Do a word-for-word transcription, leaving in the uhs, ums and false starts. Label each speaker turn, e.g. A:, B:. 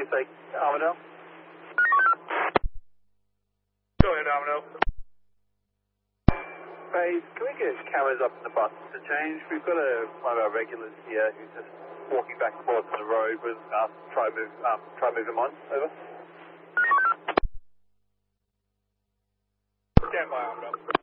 A: you say, Armadale?
B: Go ahead, Armadale.
A: Hey, can we get cameras up in the bus to change? We've got a, one of our regulars here who's just walking back and forth on the road. We'll uh, try move um, try move him on. Over.
B: Stand by, Armadale.